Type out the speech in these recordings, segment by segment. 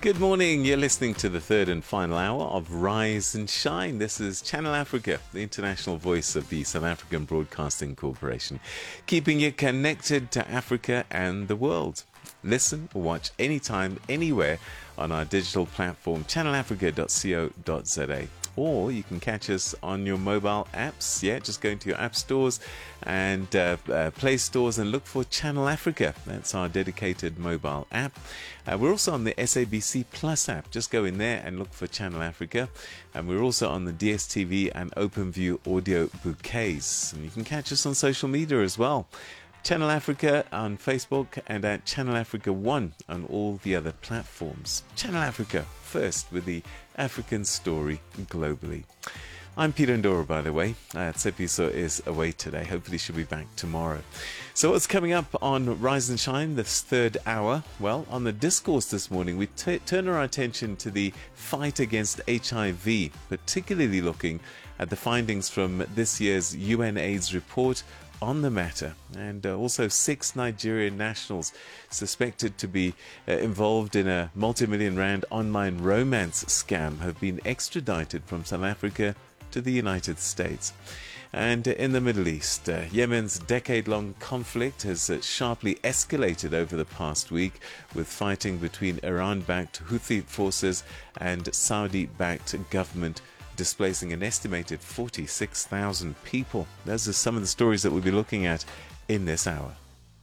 Good morning. You're listening to the third and final hour of Rise and Shine. This is Channel Africa, the international voice of the South African Broadcasting Corporation, keeping you connected to Africa and the world. Listen or watch anytime, anywhere on our digital platform, channelafrica.co.za. Or you can catch us on your mobile apps. Yeah, just go into your app stores and Play stores and look for Channel Africa. That's our dedicated mobile app. We're also on the SABC Plus app. Just go in there and look for Channel Africa. And we're also on the DSTV and OpenView audio bouquets. And you can catch us on social media as well. Channel Africa on Facebook and at Channel Africa 1 on all the other platforms. Channel Africa, first with the African story globally. I'm Peter Ndoro, by the way. Tsepiso is away today. Hopefully she'll be back tomorrow. So what's coming up on Rise and Shine, this third hour? Well, on the discourse this morning, we turn our attention to the fight against HIV, particularly looking at the findings from this year's UN AIDS report on the matter, and also 6 Nigerian nationals suspected to be involved in a multi-million rand online romance scam have been extradited from South Africa to the United States. And in the Middle East, Yemen's decade-long conflict has sharply escalated over the past week, with fighting between Iran-backed Houthi forces and Saudi-backed government displacing an estimated 46,000 people. Those are some of the stories that we'll be looking at in this hour.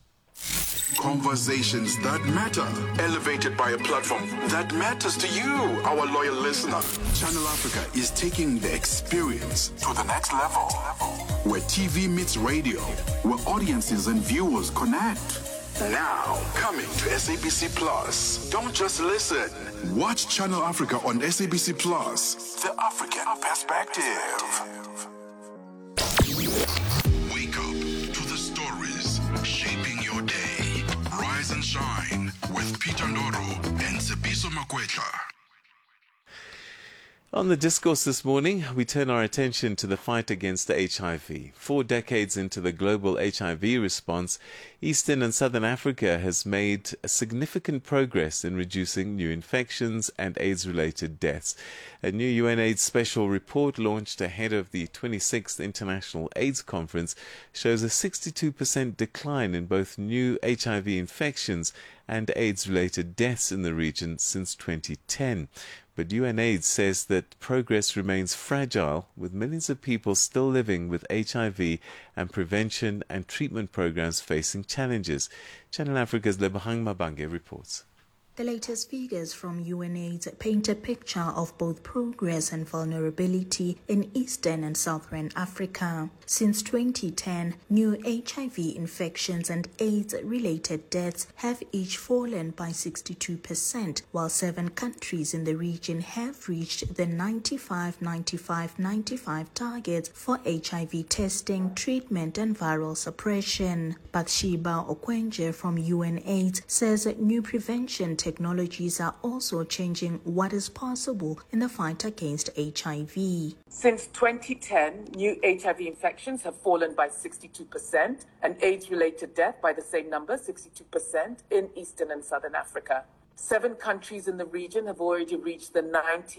Conversations that matter, elevated by a platform that matters to you, our loyal listener. Channel Africa is taking the experience to the next level, where TV meets radio, where audiences and viewers connect. Now, coming to SABC Plus. Don't just listen. Watch Channel Africa on SABC Plus. The African perspective. Wake up to the stories shaping your day. Rise and shine with Peter Ndoro and Tsepiso Makwetla. On the discourse this morning, we turn our attention to the fight against HIV. 4 decades into the global HIV response, Eastern and Southern Africa has made significant progress in reducing new infections and AIDS-related deaths. A new UNAIDS special report launched ahead of the 26th International AIDS Conference shows a 62% decline in both new HIV infections and AIDS-related deaths in the region since 2010. But UNAIDS says that progress remains fragile, with millions of people still living with HIV and prevention and treatment programs facing challenges. Channel Africa's Lebohang Mabange reports. The latest figures from UNAIDS paint a picture of both progress and vulnerability in Eastern and Southern Africa. Since 2010, new HIV infections and AIDS-related deaths have each fallen by 62%, while 7 countries in the region have reached the 95-95-95 targets for HIV testing, treatment, and viral suppression. Bathsheba Okwenje from UNAIDS says that new prevention technologies are also changing what is possible in the fight against HIV. Since 2010, new HIV infections have fallen by 62% and AIDS-related death by the same number, 62%, in Eastern and Southern Africa. 7 countries in the region have already reached the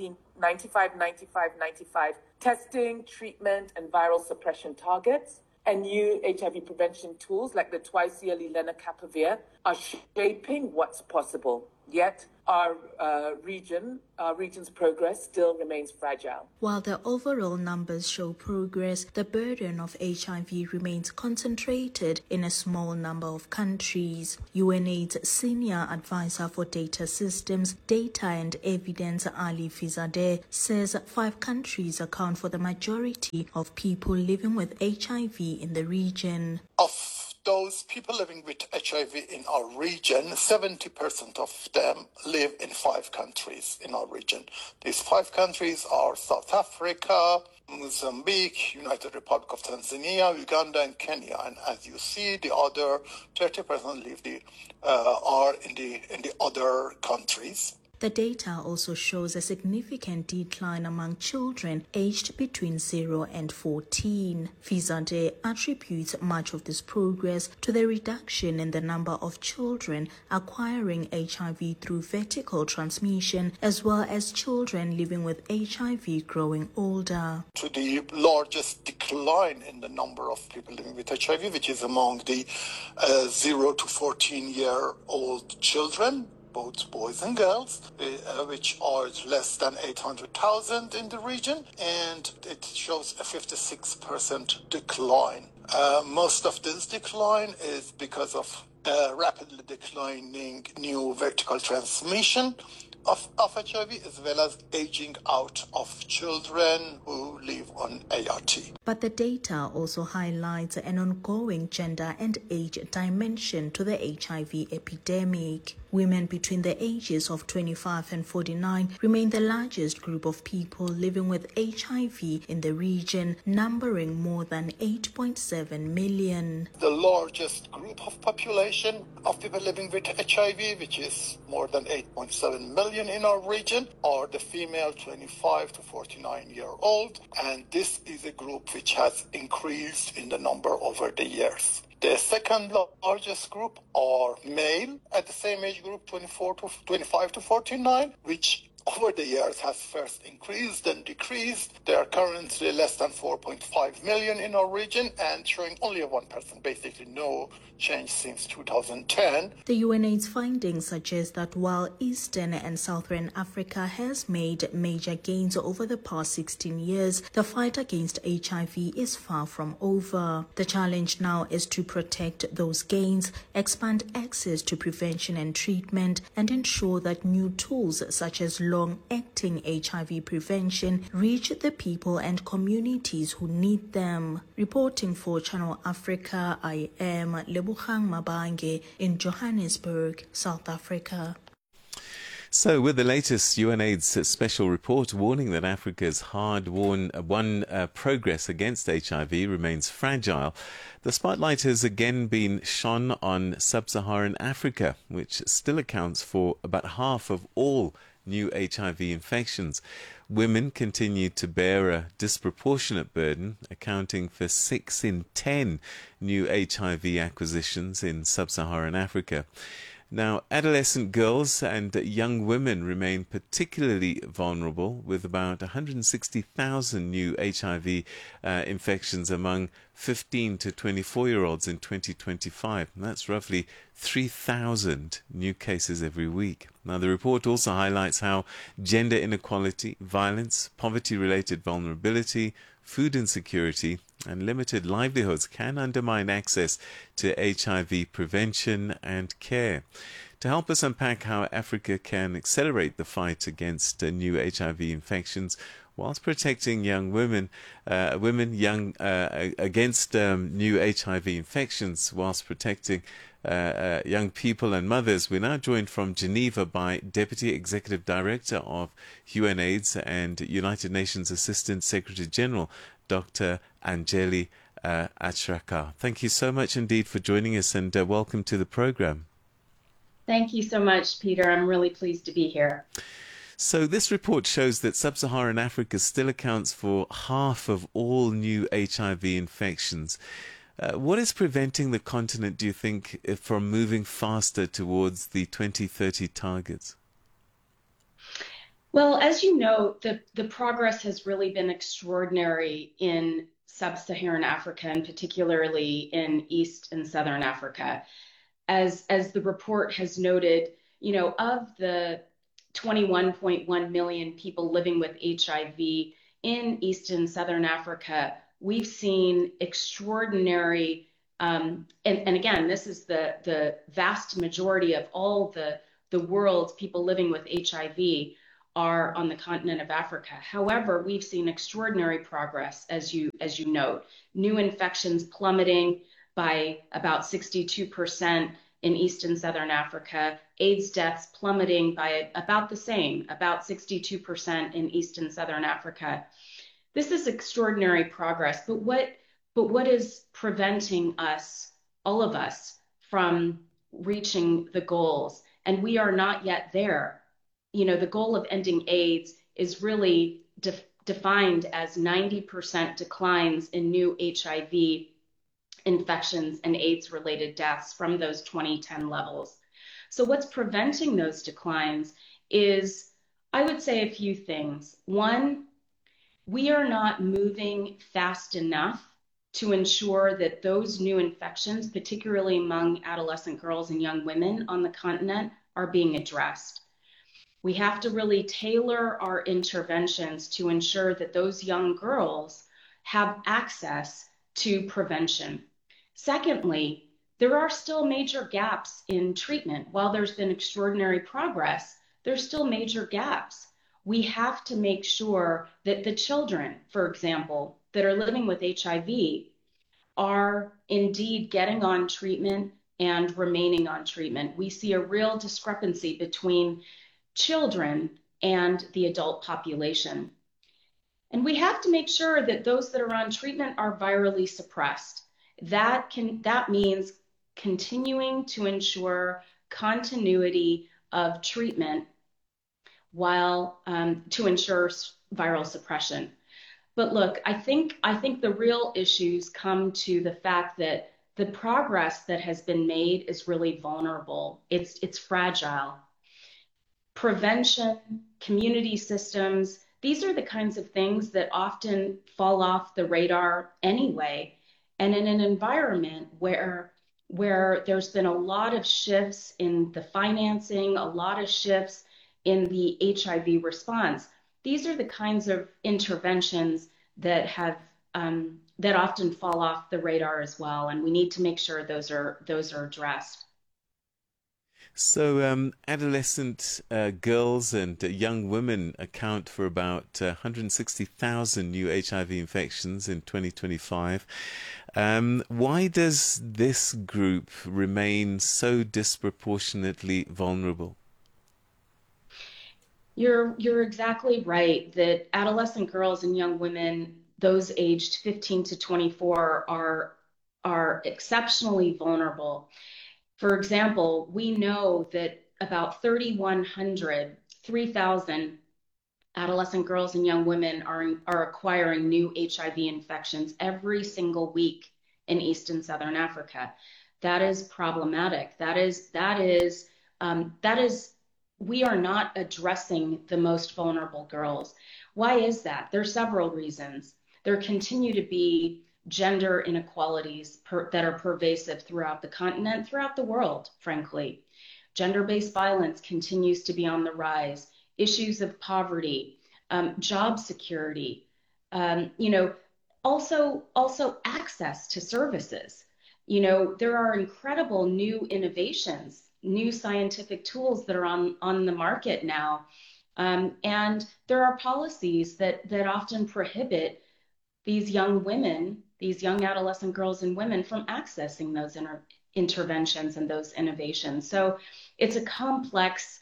95-95-95 testing, treatment, and viral suppression targets. And new HIV prevention tools like the twice-yearly lenacapavir are shaping what's possible. Yet, our region's progress still remains fragile. While the overall numbers show progress, the burden of HIV remains concentrated in a small number of countries. UNAIDS Senior Advisor for Data Systems, Data and Evidence, Ali Fizadeh, says 5 countries account for the majority of people living with HIV in the region. Of those people living with HIV in our region, 70% of them live in 5 countries in our region. These 5 countries are South Africa, Mozambique, United Republic of Tanzania, Uganda, and Kenya. And as you see, the other 30% are in the other countries. The data also shows a significant decline among children aged between 0 and 14. Fizade attributes much of this progress to the reduction in the number of children acquiring HIV through vertical transmission, as well as children living with HIV growing older. To the largest decline in the number of people living with HIV, which is among the 0 to 14-year-old children, both boys and girls, which are less than 800,000 in the region, and it shows a 56% decline. Most of this decline is because of rapidly declining new vertical transmission of HIV, as well as aging out of children who live on ART. But the data also highlights an ongoing gender and age dimension to the HIV epidemic. Women between the ages of 25 and 49 remain the largest group of people living with HIV in the region, numbering more than 8.7 million. The largest group of population of people living with HIV, which is more than 8.7 million in our region, are the female 25 to 49-year-old, and this is a group which has increased in the number over the years. The second largest group are male at the same age group, 25 to 49, which over the years has first increased and decreased. There are currently less than 4.5 million in our region and showing only a 1%, basically no change since 2010. The UNAIDS findings suggest that while Eastern and Southern Africa has made major gains over the past 16 years, the fight against HIV is far from over. The challenge now is to protect those gains, expand access to prevention and treatment, and ensure that new tools such as long-acting HIV prevention reach the people and communities who need them. Reporting for Channel Africa, I am Lebogang Mabange in Johannesburg, South Africa. So, with the latest UNAIDS special report warning that Africa's hard-won progress against HIV remains fragile, the spotlight has again been shone on sub-Saharan Africa, which still accounts for about half of all new HIV infections. Women continue to bear a disproportionate burden, accounting for 6 in 10 new HIV acquisitions in sub-Saharan Africa. Now, adolescent girls and young women remain particularly vulnerable, with about 160,000 new HIV infections among 15 to 24-year-olds in 2025. And that's roughly 3,000 new cases every week. Now, the report also highlights how gender inequality, violence, poverty-related vulnerability, food insecurity, and limited livelihoods can undermine access to HIV prevention and care. To help us unpack how Africa can accelerate the fight against new HIV infections whilst protecting young women, against new HIV infections, whilst protecting young people and mothers, we're now joined from Geneva by Deputy Executive Director of UNAIDS and United Nations Assistant Secretary General, Dr. Anjeli Achrakar. Thank you so much indeed for joining us, and welcome to the program. Thank you so much, Peter. I'm really pleased to be here. So this report shows that sub-Saharan Africa still accounts for half of all new HIV infections. What is preventing the continent, do you think, from moving faster towards the 2030 targets? Well, as you know, the progress has really been extraordinary in sub-Saharan Africa, and particularly in East and Southern Africa. As the report has noted, you know, of the 21.1 million people living with HIV in East and Southern Africa, we've seen extraordinary, and again, this is the vast majority of all the world's people living with HIV are on the continent of Africa. However, we've seen extraordinary progress, as you note. New infections plummeting by about 62% in East and Southern Africa. AIDS deaths plummeting by about the same, about 62% in East and Southern Africa. This is extraordinary progress, but what is preventing us, all of us, from reaching the goals? And we are not yet there. the goal of ending AIDS is really defined as 90% declines in new HIV infections and AIDS-related deaths from those 2010 levels. So what's preventing those declines is, I would say, a few things. One, we are not moving fast enough to ensure that those new infections, particularly among adolescent girls and young women on the continent, are being addressed. We have to really tailor our interventions to ensure that those young girls have access to prevention. Secondly, there are still major gaps in treatment. While there's been extraordinary progress, there's still major gaps. We have to make sure that the children, for example, that are living with HIV are indeed getting on treatment and remaining on treatment. We see a real discrepancy between children and the adult population. And we have to make sure that those that are on treatment are virally suppressed. That means continuing to ensure continuity of treatment while to ensure viral suppression. But look, I think the real issues come to the fact that the progress that has been made is really vulnerable. It's fragile. Prevention, community systems, these are the kinds of things that often fall off the radar anyway. And in an environment where there's been a lot of shifts in the financing, a lot of shifts in the HIV response, these are the kinds of interventions that have that often fall off the radar as well, and we need to make sure those are addressed. So, adolescent girls and young women account for about 160,000 new HIV infections in 2025. Why does this group remain so disproportionately vulnerable? You're exactly right that adolescent girls and young women, those aged 15 to 24, are exceptionally vulnerable. For example, we know that about 3,000 adolescent girls and young women are acquiring new HIV infections every single week in East and Southern Africa. That is problematic. That is we are not addressing the most vulnerable girls. Why is that? There are several reasons. There continue to be gender inequalities that are pervasive throughout the continent, throughout the world, frankly. Gender-based violence continues to be on the rise. Issues of poverty, job security, also access to services. There are incredible new innovations, new scientific tools that are on the market now. And there are policies that often prohibit these young women, these young adolescent girls and women from accessing those interventions and those innovations. So it's a complex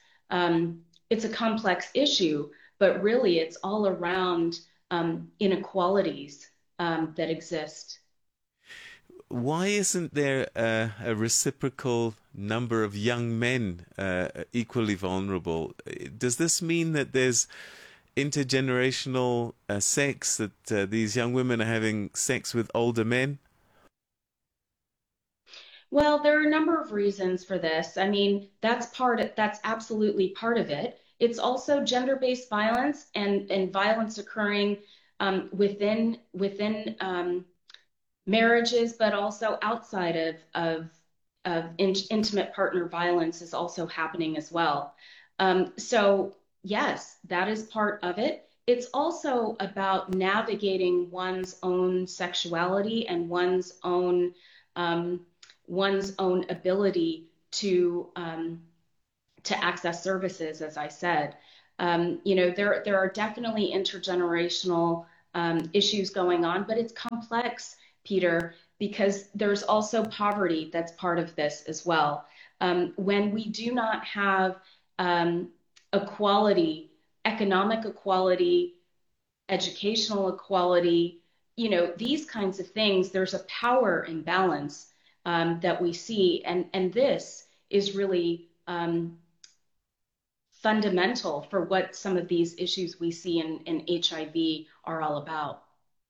issue, but really it's all around inequalities that exist. Why isn't there a reciprocal number of young men equally vulnerable? Does this mean that there's intergenerational sex, that these young women are having sex with older men? Well, there are a number of reasons for this. I mean, that's absolutely part of it. It's also gender-based violence and violence occurring within marriages, but also outside of intimate partner violence is also happening as well. So yes, that is part of it. It's also about navigating one's own sexuality and one's own ability to access services, as I said. There are definitely intergenerational issues going on, but it's complex, Peter, because there's also poverty that's part of this as well. When we do not have equality, economic equality, educational equality, these kinds of things, there's a power imbalance that we see. And this is really fundamental for what some of these issues we see in HIV are all about.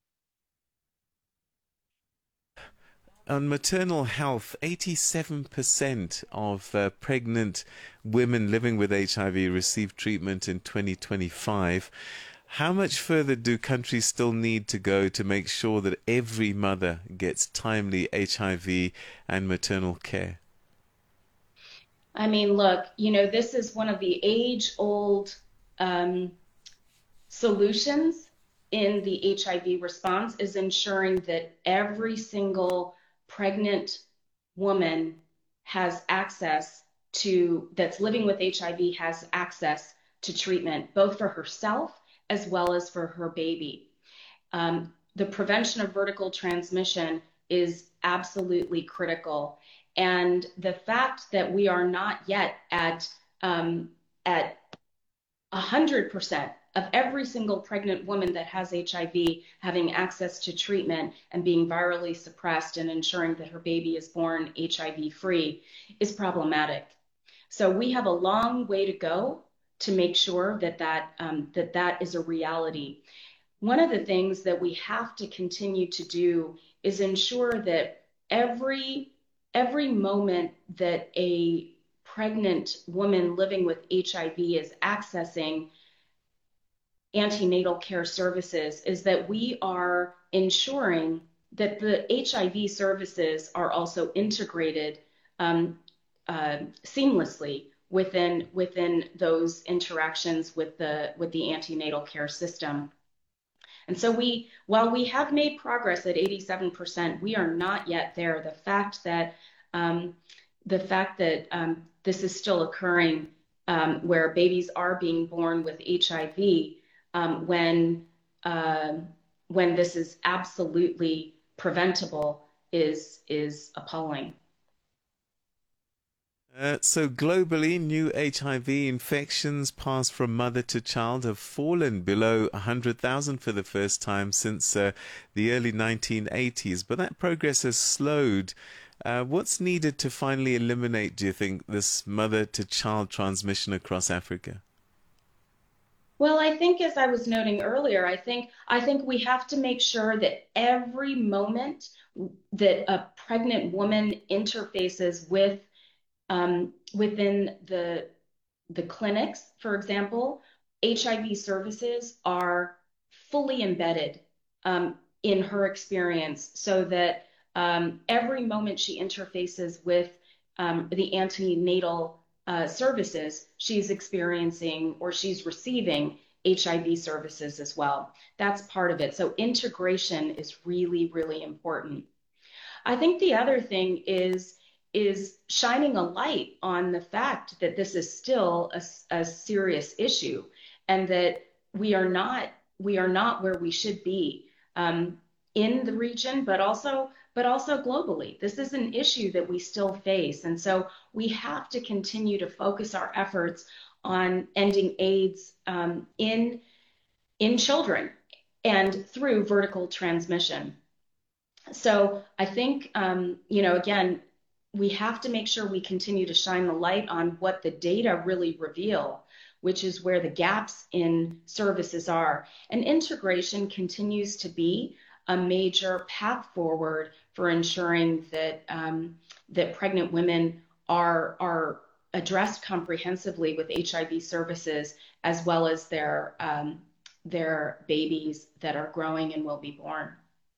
On maternal health, 87% of pregnant women living with HIV receive treatment in 2025. How much further do countries still need to go to make sure that every mother gets timely HIV and maternal care? I mean, look, this is one of the age-old solutions in the HIV response is ensuring that every single pregnant woman has access to, that's living with HIV, has access to treatment, both for herself as well as for her baby. The prevention of vertical transmission is absolutely critical. And the fact that we are not yet at 100% of every single pregnant woman that has HIV having access to treatment and being virally suppressed and ensuring that her baby is born HIV free is problematic. So we have a long way to go to make sure that is a reality. One of the things that we have to continue to do is ensure that every moment that a pregnant woman living with HIV is accessing antenatal care services is that we are ensuring that the HIV services are also integrated seamlessly within those interactions with the antenatal care system. And so while we have made progress at 87%, we are not yet there. The fact that this is still occurring, where babies are being born with HIV, when this is absolutely preventable, is appalling. So globally, new HIV infections passed from mother to child have fallen below 100,000 for the first time since the early 1980s. But that progress has slowed. What's needed to finally eliminate, do you think, this mother-to-child transmission across Africa? Well, I think, as I was noting earlier, I think we have to make sure that every moment that a pregnant woman interfaces with within the clinics, for example, HIV services are fully embedded in her experience, so that every moment she interfaces with the antenatal services, she's experiencing or she's receiving HIV services as well. That's part of it. So integration is really, really important. I think the other thing is shining a light on the fact that this is still a serious issue, and that we are not where we should be in the region, but also globally. This is an issue that we still face, and so we have to continue to focus our efforts on ending AIDS in children and through vertical transmission. So I think again, we have to make sure we continue to shine the light on what the data really reveal, which is where the gaps in services are. And integration continues to be a major path forward for ensuring that that pregnant women are addressed comprehensively with HIV services, as well as their babies that are growing and will be born.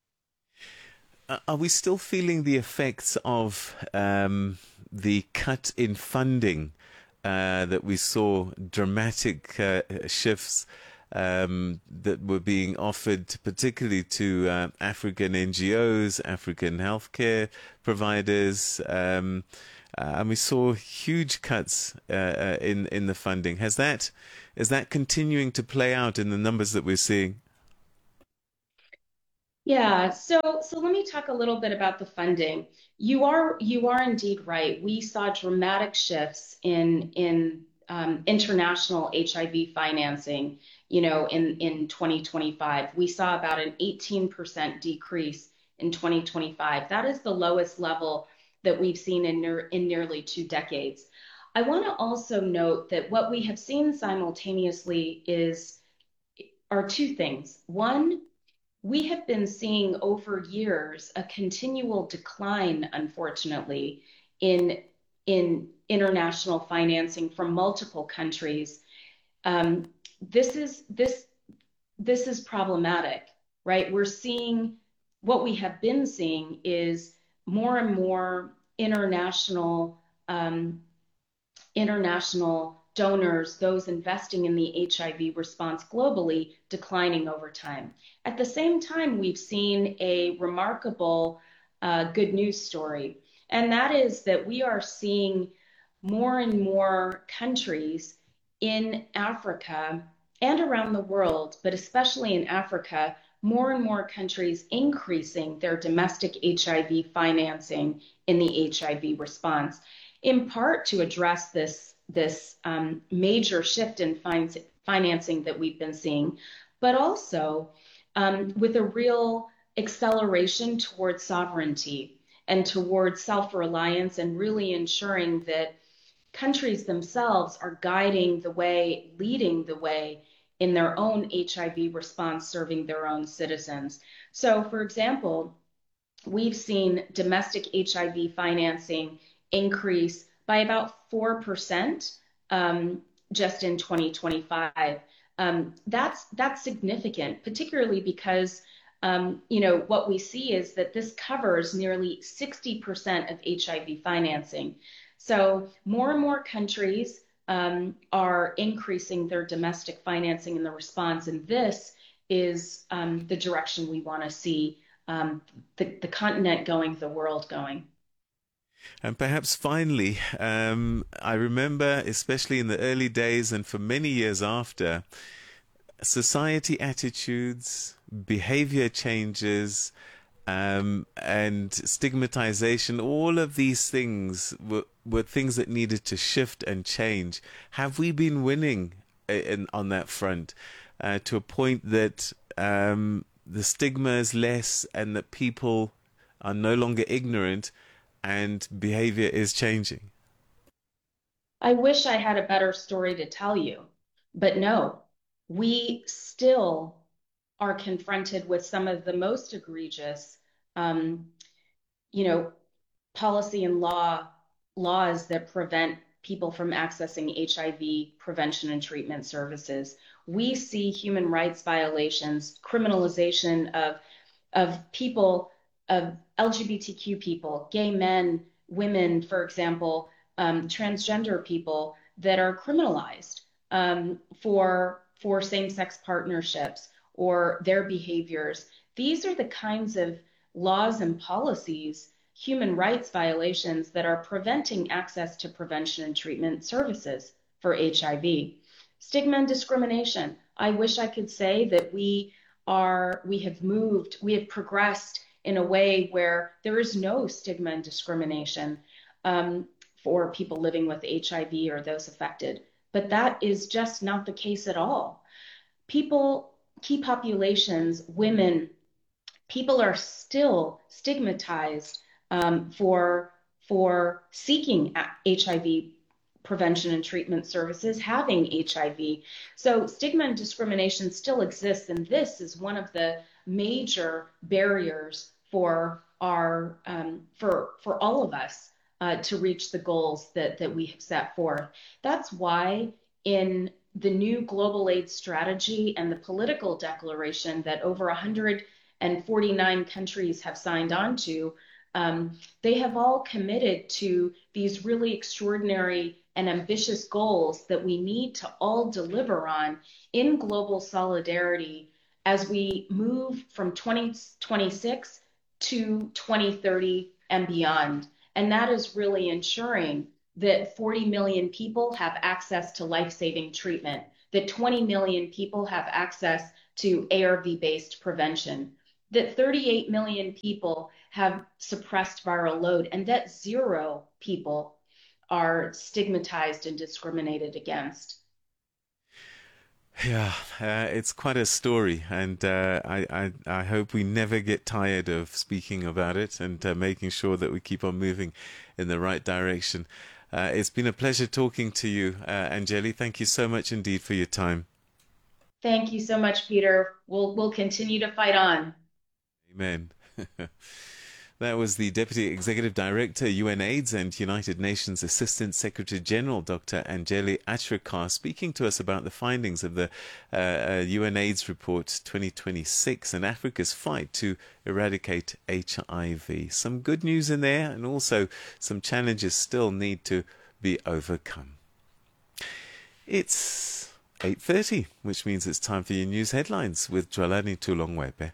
Are we still feeling the effects of the cut in funding that we saw, dramatic shifts that were being offered, particularly to African NGOs, African healthcare providers, and we saw huge cuts in the funding. Is that continuing to play out in the numbers that we're seeing? Yeah, so let me talk a little bit about the funding. You are indeed right. We saw dramatic shifts in international HIV financing, in 2025. We saw about an 18% decrease in 2025. That is the lowest level that we've seen in nearly 2 decades. I want to also note that what we have seen simultaneously are two things. One, we have been seeing over years a continual decline, unfortunately, in international financing from multiple countries. Um, this is problematic, right? We're seeing what we have been seeing is more and more international donors, those investing in the HIV response globally, declining over time. At the same time, we've seen a remarkable good news story, and that is that we are seeing more and more countries in Africa and around the world, but especially in Africa, more and more countries increasing their domestic HIV financing in the HIV response, in part to address this major shift in financing that we've been seeing, but also with a real acceleration towards sovereignty and towards self-reliance, and really ensuring that countries themselves are guiding the way, leading the way in their own HIV response, serving their own citizens. So, for example, we've seen domestic HIV financing increase by about 4% just in 2025. That's significant, particularly because what we see is that this covers nearly 60% of HIV financing. So more and more countries are increasing their domestic financing in the response, and this is the direction we want to see the continent going, the world going. And perhaps finally, I remember, especially in the early days and for many years after, society attitudes, behavior changes, and stigmatization, all of these things were things that needed to shift and change. Have we been winning on that front to a point that the stigma is less and that people are no longer ignorant and behavior is changing? I wish I had a better story to tell you, but no, we still are confronted with some of the most egregious, you know, policy and laws that prevent people from accessing HIV prevention and treatment services. We see human rights violations, criminalization of people, of LGBTQ people, gay men, women, for example, transgender people that are criminalized for same-sex partnerships or their behaviors. These are the kinds of laws and policies, human rights violations, that are preventing access to prevention and treatment services for HIV. Stigma and discrimination. I wish I could say that we have progressed in a way where there is no stigma and discrimination for people living with HIV or those affected. But that is just not the case at all. Key populations, women, people are still stigmatized for seeking HIV prevention and treatment services, having HIV. So stigma and discrimination still exists, and this is one of the major barriers for for all of us to reach the goals that we have set forth. That's why in the new global AIDS strategy and the political declaration that over 149 countries have signed on to, they have all committed to these really extraordinary and ambitious goals that we need to all deliver on in global solidarity as we move from 2026 to 2030 and beyond. And that is really ensuring that 40 million people have access to life-saving treatment, that 20 million people have access to ARV-based prevention, that 38 million people have suppressed viral load, and that 0 people are stigmatized and discriminated against. Yeah, it's quite a story, and I hope we never get tired of speaking about it and making sure that we keep on moving in the right direction. It's been a pleasure talking to you, Anjali. Thank you so much indeed for your time. Thank you so much, Peter. We'll continue to fight on. Amen. That was the Deputy Executive Director, UNAIDS, and United Nations Assistant Secretary General, Dr. Anjali Achrekar, speaking to us about the findings of the UNAIDS report 2026 and Africa's fight to eradicate HIV. Some good news in there, and also some challenges still need to be overcome. It's 8:30, which means it's time for your news headlines with Jwalani Tulongwepe.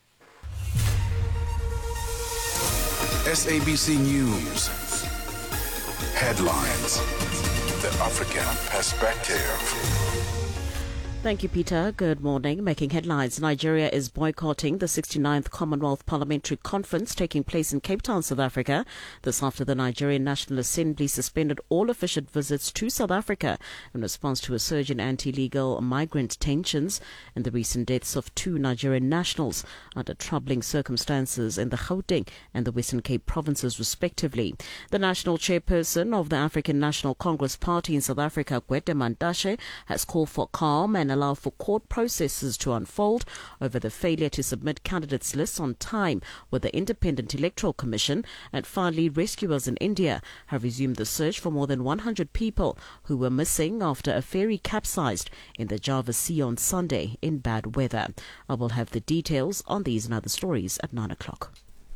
SABC News. Headlines. The African Perspective. Thank you, Peter. Good morning. Making headlines. Nigeria is boycotting the 69th Commonwealth Parliamentary Conference taking place in Cape Town, South Africa. This after the Nigerian National Assembly suspended all official visits to South Africa in response to a surge in anti-legal migrant tensions and the recent deaths of 2 Nigerian nationals under troubling circumstances in the Gauteng and the Western Cape provinces, respectively. The national chairperson of the African National Congress Party in South Africa, Gwede Mantashe, has called for calm and allow for court processes to unfold over the failure to submit candidates' lists on time with the Independent Electoral Commission. And finally, rescuers in India have resumed the search for more than 100 people who were missing after a ferry capsized in the Java Sea on Sunday in bad weather. I will have the details on these and other stories at 9 o'clock.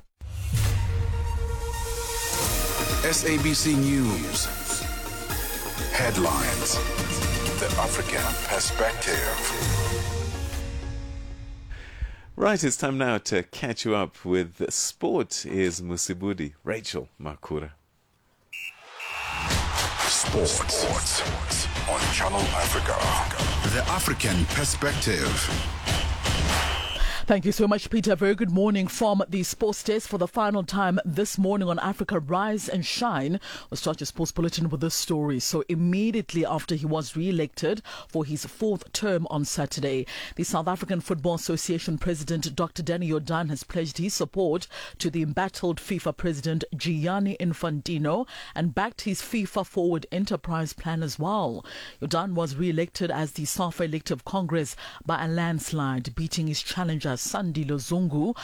SABC News. Headlines. The African Perspective. Right, it's time now to catch you up with sport. Here's Musibudi, Rachel Makura. Sports on Channel Africa. The African Perspective. Thank you so much, Peter. Very good morning from the Sports Desk. For the final time this morning on Africa Rise and Shine, we'll start your sports bulletin with this story. So immediately after he was re-elected for his 4th term on Saturday, the South African Football Association President Dr. Danny Jordaan has pledged his support to the embattled FIFA President Gianni Infantino and backed his FIFA Forward Enterprise plan as well. Jordaan was re-elected as the SAFA Elective Congress by a landslide, beating his challenger Sandile Zungu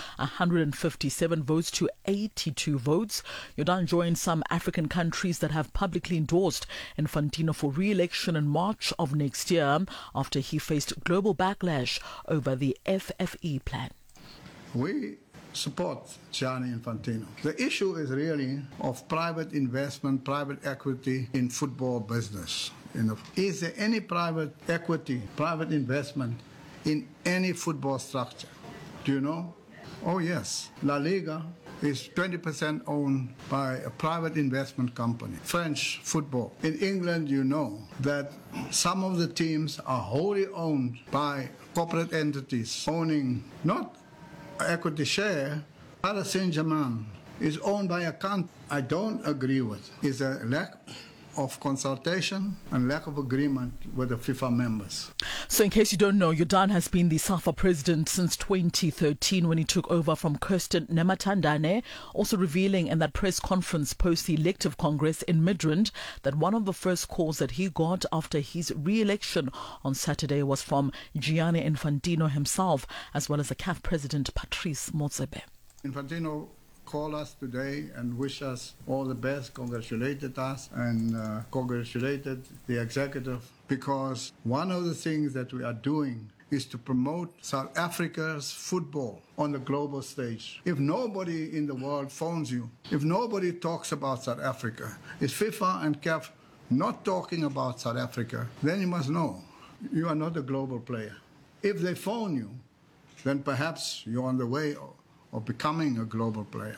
157 votes to 82 votes. Jordaan joined some African countries that have publicly endorsed Infantino for re-election in March of next year after he faced global backlash over the FFE plan. We support Gianni Infantino. The issue is really of private investment, private equity in football business. Is there any private equity, private investment in any football structure? Do you know? Oh, yes. La Liga is 20% owned by a private investment company. French football. In England, you know that some of the teams are wholly owned by corporate entities owning not equity share. Paris Saint-Germain is owned by a country. I don't agree with is a lack of consultation and lack of agreement with the FIFA members. So in case you don't know, Jordaan has been the SAFA president since 2013 when he took over from Kirsten Nematandane, also revealing in that press conference post the elective congress in Midrand that one of the first calls that he got after his re-election on Saturday was from Gianni Infantino himself, as well as the CAF president Patrice Motsepe. Infantino called us today and wish us all the best, congratulated us and congratulated the executive, because one of the things that we are doing is to promote South Africa's football on the global stage. If nobody in the world phones you, if nobody talks about South Africa, is FIFA and CAF not talking about South Africa, then you must know you are not a global player. If they phone you, then perhaps you're on the way of becoming a global player.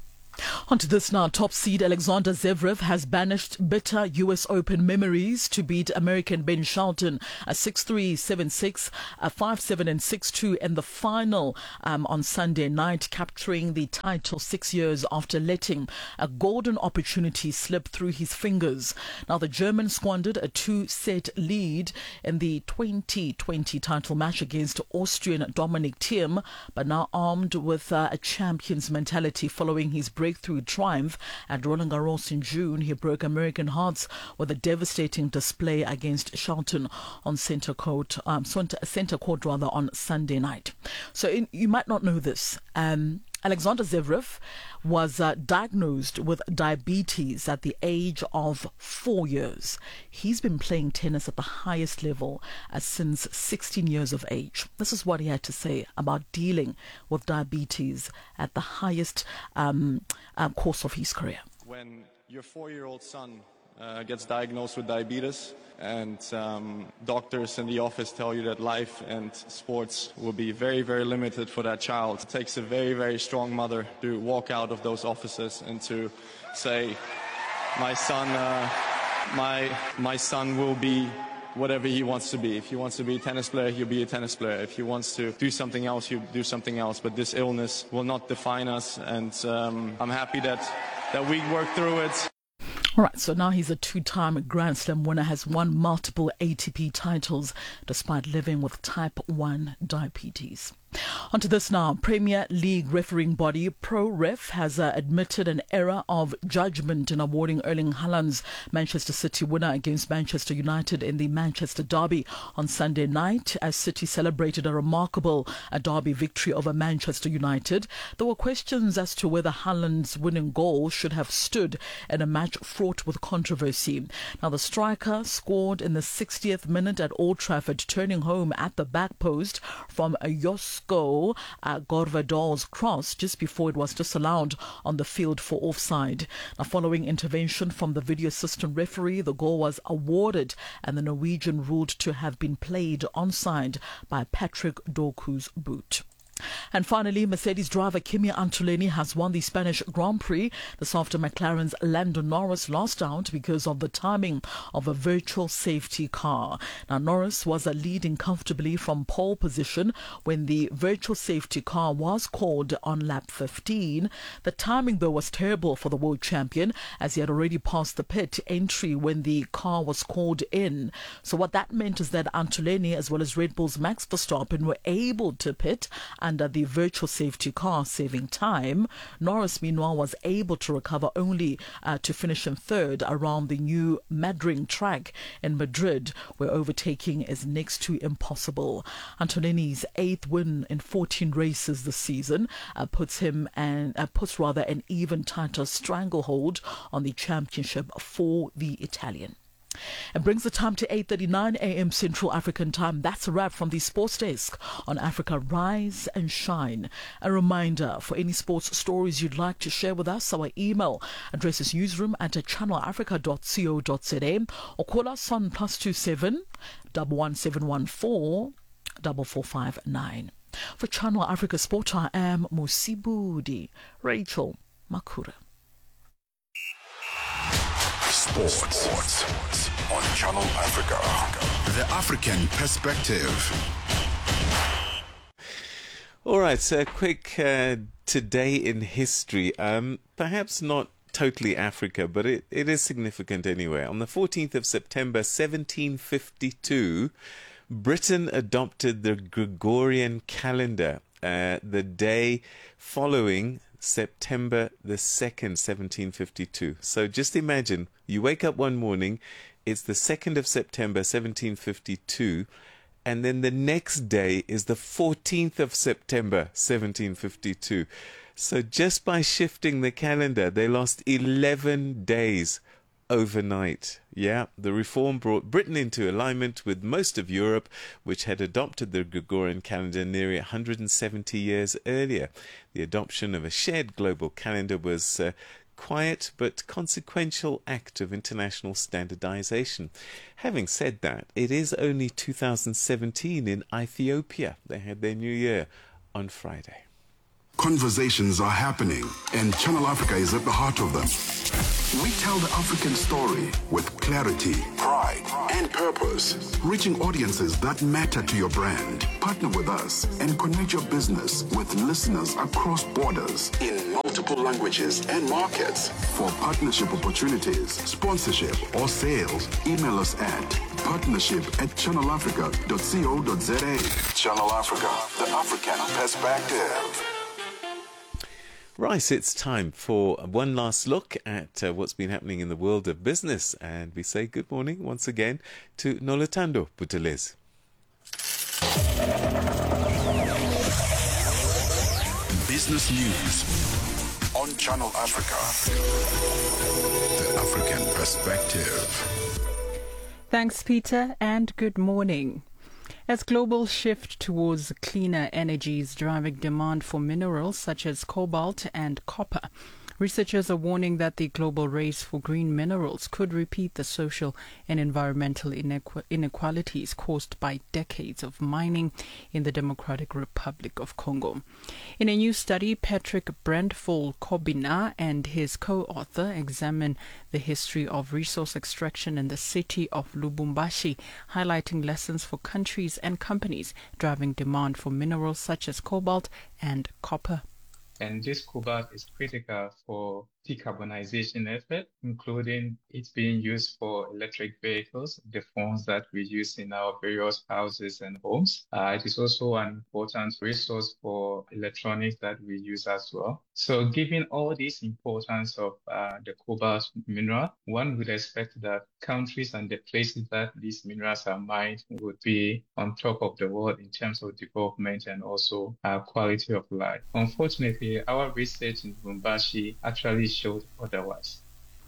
On to this now. Top seed Alexander Zverev has banished bitter US Open memories to beat American Ben Shelton 6-3, 7-6, 5-7 and 6-2 in the final on Sunday night, capturing the title 6 years after letting a golden opportunity slip through his fingers. Now the German squandered a 2-set lead in the 2020 title match against Austrian Dominic Thiem, but now armed with a champion's mentality following his breakthrough 3-2 triumph at Roland Garros in June. He broke American hearts with a devastating display against Shelton on center court on Sunday night. So you might not know this. Alexander Zverev was diagnosed with diabetes at the age of 4 years. He's been playing tennis at the highest level since 16 years of age. This is what he had to say about dealing with diabetes at the highest course of his career. When your 4-year-old son gets diagnosed with diabetes and doctors in the office tell you that life and sports will be very, very limited for that child. It takes a very, very strong mother to walk out of those offices and to say, my son will be whatever he wants to be. If he wants to be a tennis player, he'll be a tennis player. If he wants to do something else, he'll do something else. But this illness will not define us, and I'm happy that we work through it. All right, so now he's a 2-time Grand Slam winner, has won multiple ATP titles despite living with type 1 diabetes. On to this now. Premier League refereeing body ProRef has admitted an error of judgment in awarding Erling Haaland's Manchester City winner against Manchester United in the Manchester Derby on Sunday night as City celebrated a remarkable derby victory over Manchester United. There were questions as to whether Haaland's winning goal should have stood in a match fraught with controversy. Now, the striker scored in the 60th minute at Old Trafford, turning home at the back post from a Josko Gvardiol's cross just before it was disallowed on the field for offside. Now, following intervention from the video assistant referee, the goal was awarded and the Norwegian ruled to have been played onside by Patrick Doku's boot. And finally, Mercedes driver Kimi Antonelli has won the Spanish Grand Prix. This after McLaren's Lando Norris lost out because of the timing of a virtual safety car. Now, Norris was leading comfortably from pole position when the virtual safety car was called on lap 15. The timing, though, was terrible for the world champion as he had already passed the pit entry when the car was called in. So what that meant is that Antonelli as well as Red Bull's Max Verstappen were able to pit under the virtual safety car, saving time. Norris, meanwhile, was able to recover only to finish in third around the new Madrid track in Madrid, where overtaking is next to impossible. Antonelli's 8th win in 14 races this season puts an even tighter stranglehold on the championship for the Italian. It brings the time to 8:39 a.m. Central African Time. That's a wrap from the Sports Desk on Africa Rise and Shine. A reminder, for any sports stories you'd like to share with us, our email address is newsroom@channelafrica.co.za or call us on +27 11714 4459. For Channel Africa Sport, I am Musibudi Rachel Makura. Sports on Channel Africa. The African perspective. All right, so a quick today in history. Perhaps not totally Africa, but it is significant anyway. On the 14th of September 1752, Britain adopted the Gregorian calendar, the day following September the 2nd, 1752. So just imagine, you wake up one morning, it's the 2nd of September, 1752, and then the next day is the 14th of September, 1752. So just by shifting the calendar, they lost 11 days overnight. Yeah, the reform brought Britain into alignment with most of Europe, which had adopted the Gregorian calendar nearly 170 years earlier. The adoption of a shared global calendar was a quiet but consequential act of international standardization. Having said that, it is only 2017 in Ethiopia. They had their new year on Friday. Conversations are happening, and Channel Africa is at the heart of them. We tell the African story with clarity, pride, and purpose, reaching audiences that matter to your brand. Partner with us and connect your business with listeners across borders in multiple languages and markets. For partnership opportunities, sponsorship, or sales, email us at partnership@channelafrica.co.za. Channel Africa, the African perspective. Right, it's time for one last look at what's been happening in the world of business. And we say good morning once again to Nolutando Buthelezi. Business News on Channel Africa. The African Perspective. Thanks, Peter, and good morning. As global shift towards cleaner energies driving demand for minerals such as cobalt and copper, researchers are warning that the global race for green minerals could repeat the social and environmental inequalities caused by decades of mining in the Democratic Republic of Congo. In a new study, Patrick Brentfall-Kobina and his co-author examine the history of resource extraction in the city of Lubumbashi, highlighting lessons for countries and companies driving demand for minerals such as cobalt and copper. And this cobalt is critical for decarbonization effort, including it being used for electric vehicles, the phones that we use in our various houses and homes. It is also an important resource for electronics that we use as well. So given all this importance of the cobalt mineral, one would expect that countries and the places that these minerals are mined would be on top of the world in terms of development and also quality of life. Unfortunately, our research in Lubumbashi actually showed otherwise.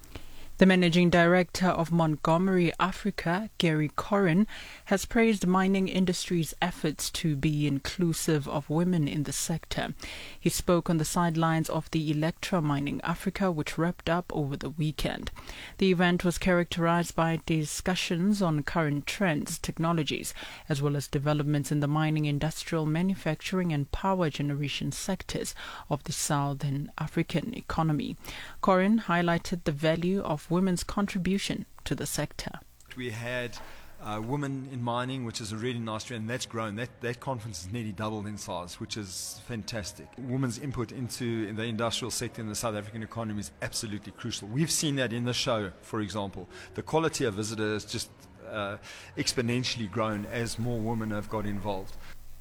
The managing director of Montgomery Africa, Gary Corrin, has praised mining industry's efforts to be inclusive of women in the sector. He spoke on the sidelines of the Electra Mining Africa, which wrapped up over the weekend. The event was characterized by discussions on current trends, technologies, as well as developments in the mining, industrial, manufacturing and power generation sectors of the Southern African economy. Corrin highlighted the value of women's contribution to the sector. We had women in mining, which is a really nice trend, and that's grown. That conference has nearly doubled in size, which is fantastic. Women's input into the industrial sector in the South African economy is absolutely crucial. We've seen that in the show, for example. The quality of visitors just exponentially grown as more women have got involved.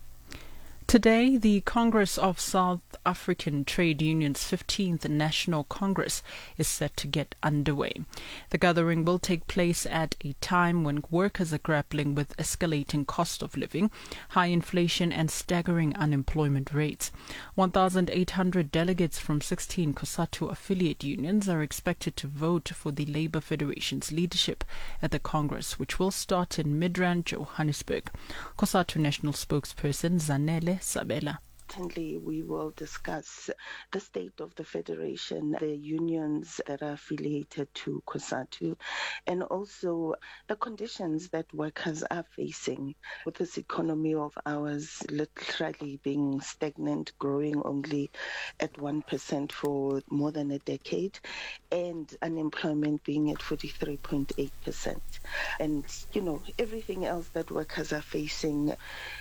Today, the Congress of South African Trade Unions' 15th National Congress is set to get underway. The gathering will take place at a time when workers are grappling with escalating cost of living, high inflation and staggering unemployment rates. 1,800 delegates from 16 COSATU affiliate unions are expected to vote for the Labour Federation's leadership at the Congress, which will start in Midrand, Johannesburg. COSATU National Spokesperson Zanele Sabela. Certainly, we will discuss the state of the Federation, the unions that are affiliated to COSATU, and also the conditions that workers are facing with this economy of ours literally being stagnant, growing only at 1% for more than a decade, and unemployment being at 43.8%. And, everything else that workers are facing.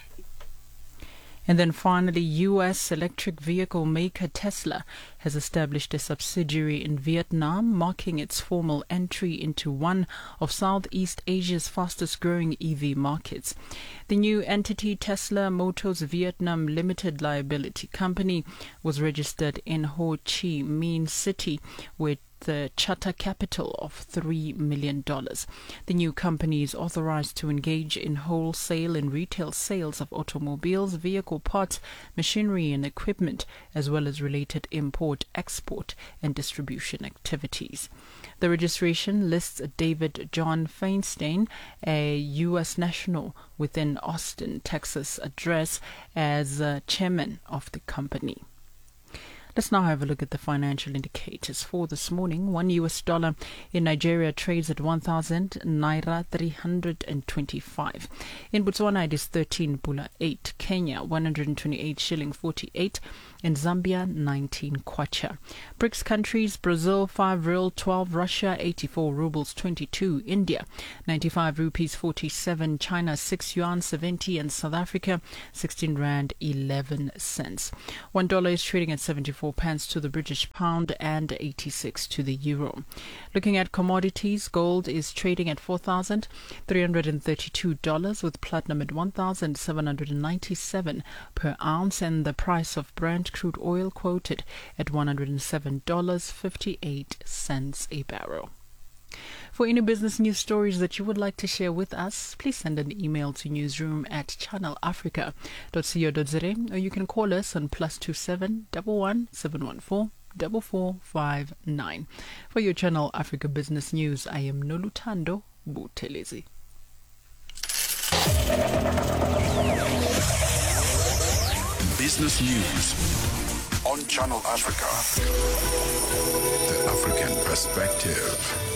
And then finally, U.S. electric vehicle maker Tesla has established a subsidiary in Vietnam, marking its formal entry into one of Southeast Asia's fastest-growing EV markets. The new entity, Tesla Motors Vietnam Limited Liability Company, was registered in Ho Chi Minh City with the charter capital of $3 million. The new company is authorized to engage in wholesale and retail sales of automobiles, vehicle parts, machinery and equipment, as well as related import, export and distribution activities. The registration lists David John Feinstein, a U.S. national with an Austin, Texas address, as chairman of the company. Let's now have a look at the financial indicators for this morning. $1 US in Nigeria trades at 1,000 naira 325. In Botswana, it is 13.8. Kenya, 128 shilling 48. In Zambia, 19 kwacha. BRICS countries: Brazil 5 riel 12, Russia 84 rubles 22, India 95 rupees 47, China 6 yuan 70, and South Africa 16 rand 11 cents. $1 is trading at 74 94 pence to the British pound and 86 to the euro. Looking at commodities, gold is trading at $4,332 with platinum at $1,797 per ounce, and the price of Brent crude oil quoted at $107.58 a barrel. For any business news stories that you would like to share with us, please send an email to newsroom@channelafrica.co.za, or you can call us on +27 11 714 4459. For your Channel Africa Business News, I am Nolutando Butelezi. Business News on Channel Africa. The African Perspective.